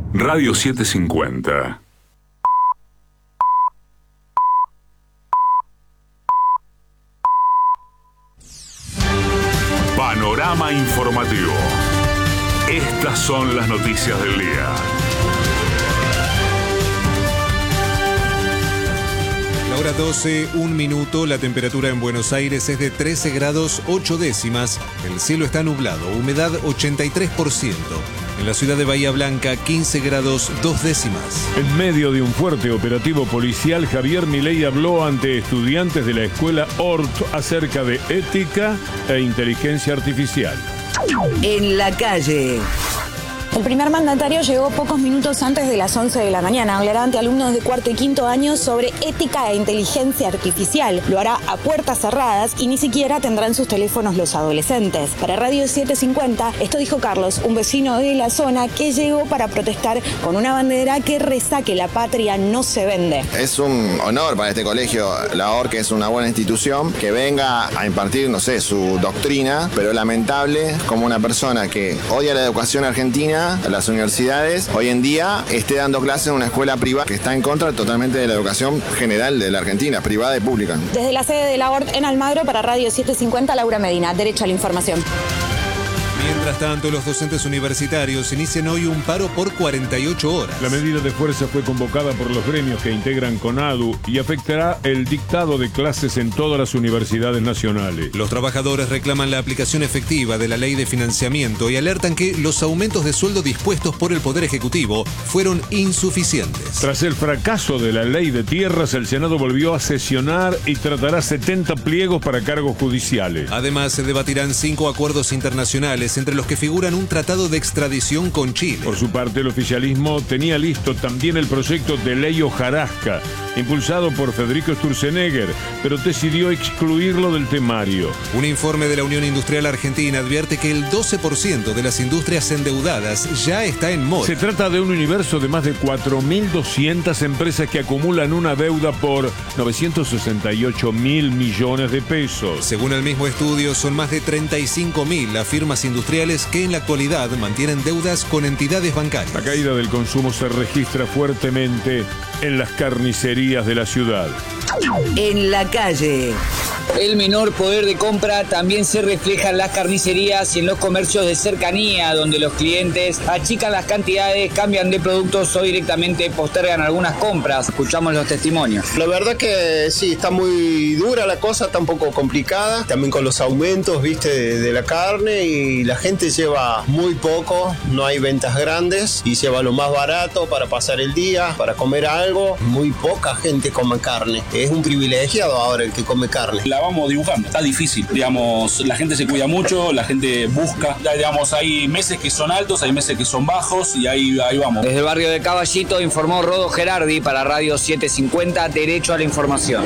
Radio 750. Panorama informativo. Estas son las noticias del día. La hora 12, 1 minuto, la temperatura en Buenos Aires es de 13 grados 8 décimas, el cielo está nublado, humedad 83%. En la ciudad de Bahía Blanca, 15 grados 2 décimas. En medio de un fuerte operativo policial, Javier Milei habló ante estudiantes de la escuela Ort acerca de ética e inteligencia artificial. En la calle. El primer mandatario llegó pocos minutos antes de las 11 de la mañana. Hablará ante alumnos de cuarto y quinto año sobre ética e inteligencia artificial. Lo hará a puertas cerradas y ni siquiera tendrán sus teléfonos los adolescentes. Para Radio 750, esto dijo Carlos, un vecino de la zona que llegó para protestar con una bandera que reza que la patria no se vende. Es un honor para este colegio, la OR, que es una buena institución, que venga a impartir, no sé, su doctrina, pero lamentable como una persona que odia la educación argentina, las universidades, hoy en día esté dando clases en una escuela privada que está en contra totalmente de la educación general de la Argentina, privada y pública. Desde la sede de la ORT en Almagro, para Radio 750, Laura Medina, derecho a la información. Mientras tanto, los docentes universitarios inician hoy un paro por 48 horas. La medida de fuerza fue convocada por los gremios que integran CONADU y afectará el dictado de clases en todas las universidades nacionales. Los trabajadores reclaman la aplicación efectiva de la ley de financiamiento y alertan que los aumentos de sueldo dispuestos por el Poder Ejecutivo fueron insuficientes. Tras el fracaso de la ley de tierras, el Senado volvió a sesionar y tratará 70 pliegos para cargos judiciales. Además, se debatirán 5 acuerdos internacionales, entre los que figuran un tratado de extradición con Chile. Por su parte, el oficialismo tenía listo también el proyecto de ley Hojarasca, impulsado por Federico Sturzenegger, pero decidió excluirlo del temario. Un informe de la Unión Industrial Argentina advierte que el 12% de las industrias endeudadas ya está en mora. Se trata de un universo de más de 4.200 empresas que acumulan una deuda por 968.000 millones de pesos. Según el mismo estudio, son más de 35.000 las firmas industriales que en la actualidad mantienen deudas con entidades bancarias. La caída del consumo se registra fuertemente en las carnicerías de la ciudad. En la calle. El menor poder de compra también se refleja en las carnicerías y en los comercios de cercanía, donde los clientes achican las cantidades, cambian de productos o directamente postergan algunas compras. Escuchamos los testimonios. La verdad que sí, está muy dura la cosa, está un poco complicada. También con los aumentos, de la carne, y la gente lleva muy poco, no hay ventas grandes y lleva lo más barato para pasar el día, para comer algo. Muy poca gente come carne. Es un privilegiado ahora el que come carne. La vamos dibujando, está difícil, la gente se cuida mucho, la gente busca, hay meses que son altos, hay meses que son bajos y ahí vamos. Desde el barrio de Caballito informó Rodo Gerardi para Radio 750, derecho a la información.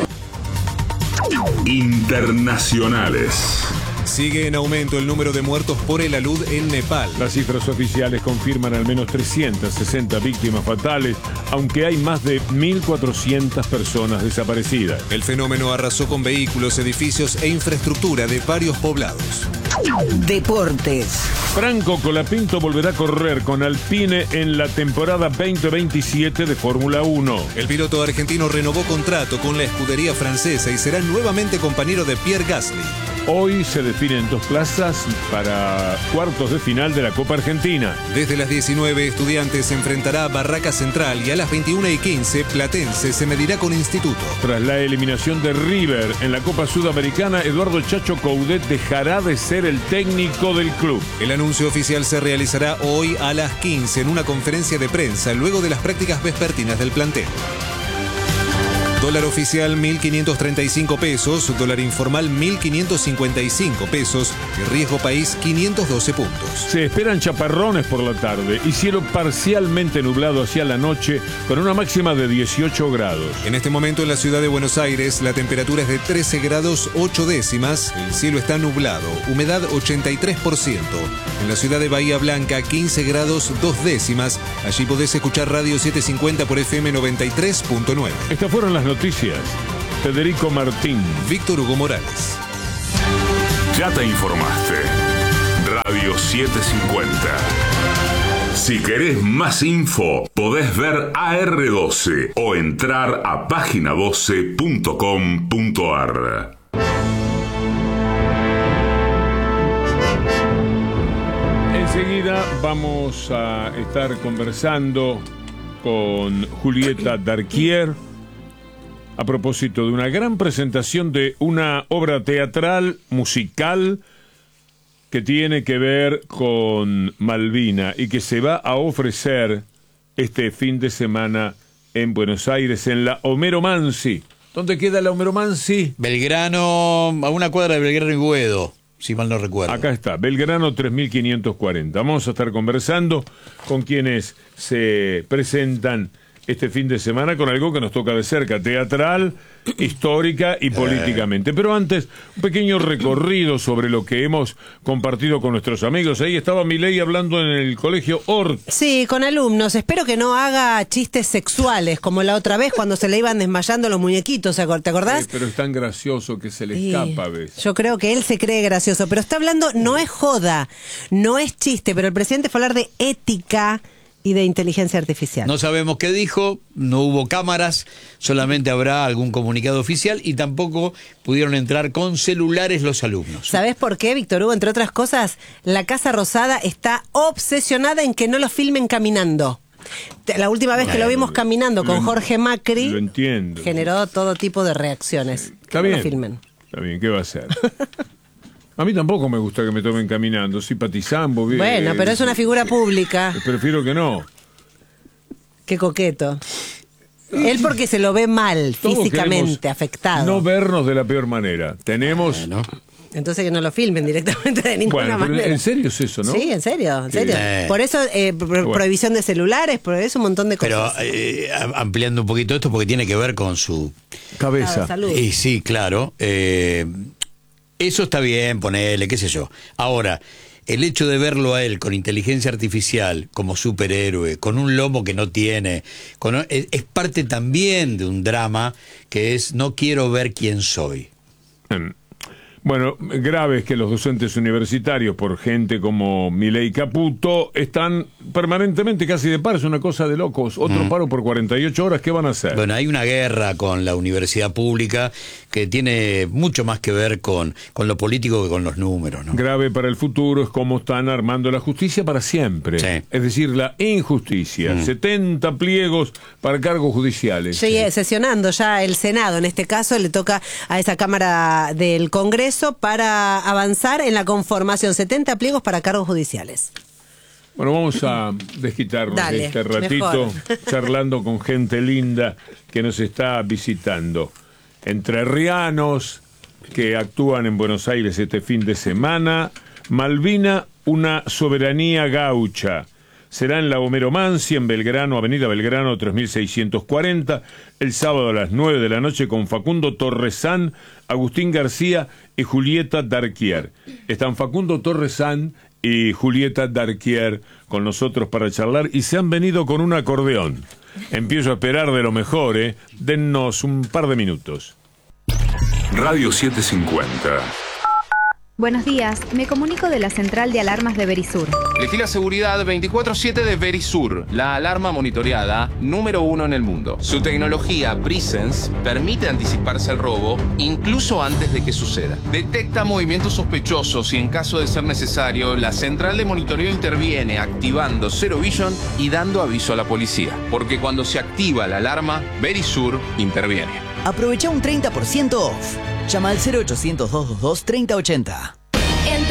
Internacionales. Sigue en aumento el número de muertos por el alud en Nepal. Las cifras oficiales confirman al menos 360 víctimas fatales, aunque hay más de 1.400 personas desaparecidas. El fenómeno arrasó con vehículos, edificios e infraestructura de varios poblados. Deportes. Franco Colapinto volverá a correr con Alpine en la temporada 2027 de Fórmula 1. El piloto argentino renovó contrato con la escudería francesa y será nuevamente compañero de Pierre Gasly. Hoy se definen 2 plazas para cuartos de final de la Copa Argentina. Desde las 19, Estudiantes se enfrentará a Barraca Central y a las 21:15, Platense se medirá con Instituto. Tras la eliminación de River en la Copa Sudamericana, Eduardo Chacho Coudet dejará de ser el técnico del club. El anuncio oficial se realizará hoy a las 15 en una conferencia de prensa luego de las prácticas vespertinas del plantel. Dólar oficial 1.535 pesos, dólar informal 1.555 pesos y riesgo país 512 puntos. Se esperan chaparrones por la tarde y cielo parcialmente nublado hacia la noche con una máxima de 18 grados. En este momento en la ciudad de Buenos Aires la temperatura es de 13 grados 8 décimas, el cielo está nublado, humedad 83%. En la ciudad de Bahía Blanca 15 grados 2 décimas, allí podés escuchar Radio 750 por FM 93.9. Estas fueron las noticias. Federico Martín. Víctor Hugo Morales. Ya te informaste. Radio 750. Si querés más info, podés ver AR12 o entrar a página12.com.ar. Enseguida vamos a estar conversando con Julieta Darquier a propósito de una gran presentación de una obra teatral, musical, que tiene que ver con Malvina y que se va a ofrecer este fin de semana en Buenos Aires, en la Homero Mansi. ¿Dónde queda la Homero Mansi? Belgrano, a una cuadra de Belgrano y Boedo, si mal no recuerdo. Acá está, Belgrano 3540. Vamos a estar conversando con quienes se presentan este fin de semana con algo que nos toca de cerca, teatral, histórica y políticamente. Pero antes, un pequeño recorrido sobre lo que hemos compartido con nuestros amigos. Ahí estaba Milei hablando en el colegio Hort. Sí, con alumnos. Espero que no haga chistes sexuales, como la otra vez cuando se le iban desmayando los muñequitos, ¿te acordás? Pero es tan gracioso que se le escapa a veces. Yo creo que él se cree gracioso, pero está hablando, no es joda, no es chiste, pero el presidente fue a hablar de ética y de inteligencia artificial. No sabemos qué dijo, no hubo cámaras, solamente habrá algún comunicado oficial y tampoco pudieron entrar con celulares los alumnos. ¿Sabés por qué, Víctor Hugo? Entre otras cosas, la Casa Rosada está obsesionada en que no lo filmen caminando. La última vez que lo vimos caminando con Jorge Macri, lo entiendo, generó todo tipo de reacciones. Está bien, lo filmen. Está bien, ¿qué va a hacer? A mí tampoco me gusta que me tomen caminando, simpatizando. Bueno, pero es una figura pública. Prefiero que no. Qué coqueto. Él porque se lo ve mal, todos físicamente, afectado. No vernos de la peor manera. Tenemos... Bueno. Entonces que no lo filmen directamente de ninguna manera. En serio es eso, ¿no? Sí, en serio, en serio. Por eso prohibición de celulares, por eso un montón de cosas. Pero ampliando un poquito esto, porque tiene que ver con su cabeza. Salud. Y sí, claro. Eso está bien, ponele, qué sé yo. Ahora, el hecho de verlo a él con inteligencia artificial, como superhéroe, con un lomo que no tiene, es parte también de un drama que es no quiero ver quién soy. Bueno, grave es que los docentes universitarios, por gente como Milei Caputo, están permanentemente casi de paro, es una cosa de locos. Otro paro por 48 horas, ¿qué van a hacer? Bueno, hay una guerra con la universidad pública que tiene mucho más que ver con lo político que con los números, ¿no? Grave para el futuro es cómo están armando la justicia para siempre. Sí. Es decir, la injusticia. 70 pliegos para cargos judiciales. Sí, sesionando ya el Senado. En este caso le toca a esa Cámara del Congreso para avanzar en la conformación. 70 pliegos para cargos judiciales. Bueno, vamos a desquitarnos Dale, este ratito charlando con gente linda que nos está visitando. Entrerrianos que actúan en Buenos Aires este fin de semana. Malvina, una soberanía gaucha. Será en la Homero Mansi, en Belgrano, Avenida Belgrano 3640, el sábado a las 9 de la noche con Facundo Torresán, Agustín García y Julieta Darquier. Están Facundo Torresán y Julieta Darquier con nosotros para charlar y se han venido con un acordeón. Empiezo a esperar de lo mejor, ¿eh? Dennos un par de minutos. Radio 750. Buenos días, me comunico de la central de alarmas de Verisur. Elegí la seguridad 24/7 de Verisur, la alarma monitoreada número 1 en el mundo. Su tecnología Presence permite anticiparse al robo incluso antes de que suceda. Detecta movimientos sospechosos y en caso de ser necesario, la central de monitoreo interviene activando Zero Vision y dando aviso a la policía. Porque cuando se activa la alarma, Verisur interviene. Aprovecha un 30% off. Llama al 0800 222 3080.